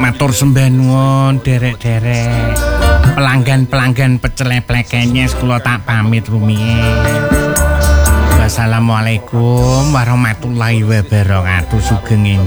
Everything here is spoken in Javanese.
Matur sembah nuwun derek-derek. Pelanggan-pelanggan pecel plekenyes kula tak pamit rumiyin. Wassalamualaikum warahmatullahi wabarakatuh. Sugeng